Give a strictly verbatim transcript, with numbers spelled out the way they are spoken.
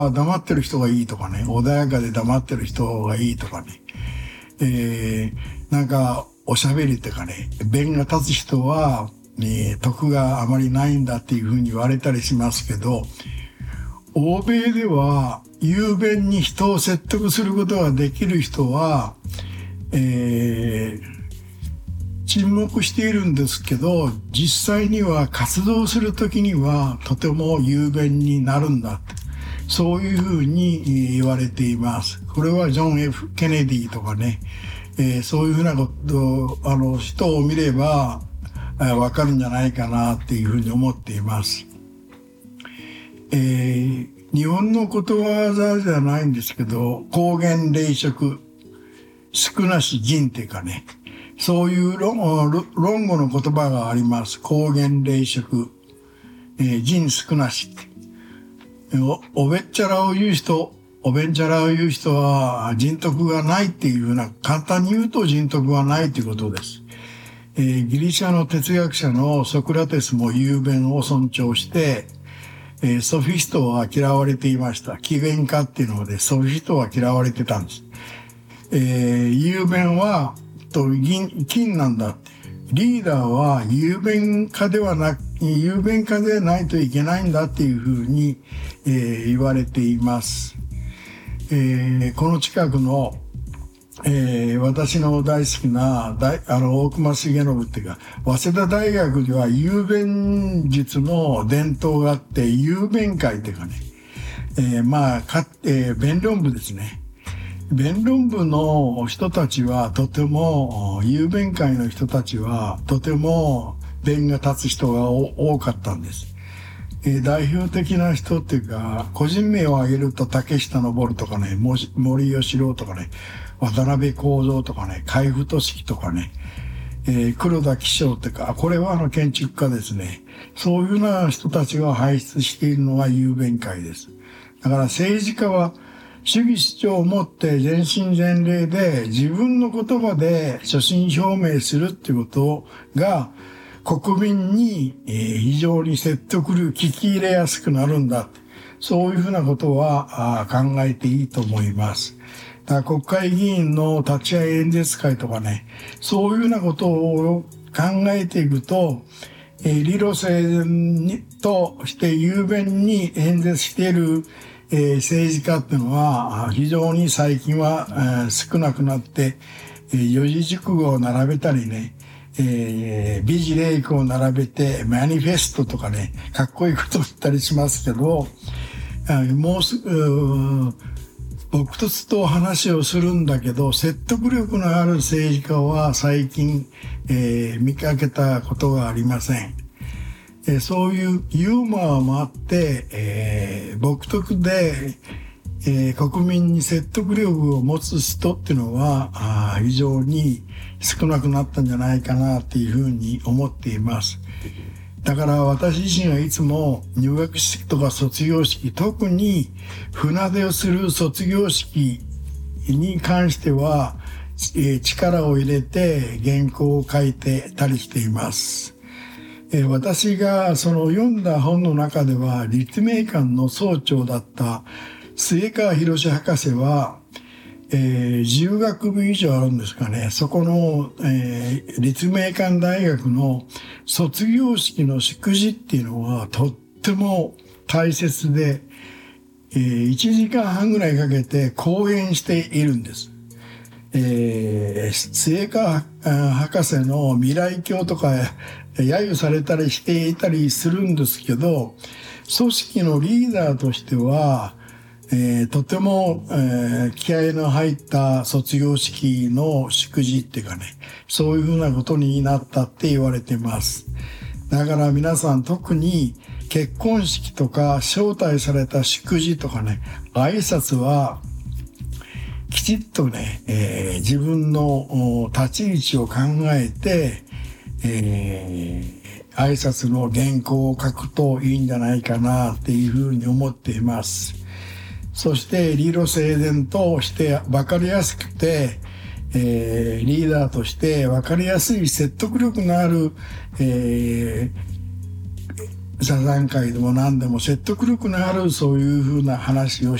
黙ってる人がいいとかね、穏やかで黙ってる人がいいとかね、えー、なんかおしゃべりっていうかね、弁が立つ人は、ね、徳があまりないんだっていうふうに言われたりしますけど、欧米では雄弁に人を説得することができる人は、えー、沈黙しているんですけど、実際には活動するときにはとても雄弁になるんだって、そういうふうに言われています。これはジョン・ F ・ケネディとかね、えー、そういうふうなことを、あの人を見ればわかるんじゃないかなっていうふうに思っています。えー、日本のことわざじゃないんですけど、公言礼職、少なし仁っていうかね、そういう論語の言葉があります。公言礼職、えー、仁少なしって。お, おべっちゃらを言う人、おべんちゃらを言う人は人徳がないっていうふうな、簡単に言うと人徳がないということです。えー、ギリシャの哲学者のソクラテスも雄弁を尊重して、えー、ソフィストは嫌われていました。奇弁家っていうのでソフィストは嫌われてたんです。えー、雄弁はと金なんだって。リーダーは雄弁家ではなく、雄弁家でないといけないんだっていうふうに、えー、言われています。えー、この近くの、えー、私の大好きな大あの大隈重信っていうか、早稲田大学には雄弁術の伝統があって、雄弁会っていうかね、えー、まあか、えー、弁論部ですね。弁論部の人たちはとても、雄弁会の人たちはとても弁が立つ人が多かったんです。えー、代表的な人っていうか、個人名を挙げると竹下登とかね、森喜朗とかね、渡辺幸三とかね、海部俊樹とかね、えー、黒田紀章っていうか、これはあの建築家ですね。そういうような人たちが輩出しているのが雄弁会です。だから政治家は主義主張を持って全身全霊で自分の言葉で所信表明するっていうことが国民に非常に説得力、聞き入れやすくなるんだ。そういうふうなことは考えていいと思います。だから国会議員の立ち会い演説会とかね、そういうふうなことを考えていくと、理路整然として雄弁に演説しているえー、政治家っていうのは非常に最近は、えー、少なくなって、えー、四字熟語を並べたりね、えー、美辞麗句を並べてマニフェストとかね、かっこいいことを言ったりしますけど、もうすぐ僕とと話をするんだけど、説得力のある政治家は最近、えー、見かけたことがありません。えー、そういうユーモアもあって、えー、朴徳で、えー、国民に説得力を持つ人っていうのはあ非常に少なくなったんじゃないかなっていうふうに思っています。だから私自身はいつも入学式とか卒業式、特に船出をする卒業式に関しては、えー、力を入れて原稿を書いてたりしています。えー、私がその読んだ本の中では立命館の総長だった末川博博士は、えー、じゅう学部以上あるんですかね。そこの、えー、立命館大学の卒業式の祝辞っていうのはとっても大切で、えー、いちじかんはんぐらいかけて講演しているんです。えー、末川博士の未来教とか揶揄されたりしていたりするんですけど、組織のリーダーとしては、えー、とても、えー、気合の入った卒業式の祝辞っていうかね、そういうふうなことになったって言われてます。だから皆さん特に結婚式とか招待された祝辞とかね、挨拶はきちっとね、えー、自分の立ち位置を考えて、えー、挨拶の原稿を書くといいんじゃないかなっていうふうに思っています。そして理路整然として分かりやすくて、えー、リーダーとして分かりやすい説得力のある、えー、 座談会でも何でも説得力のあるそういうふうな話を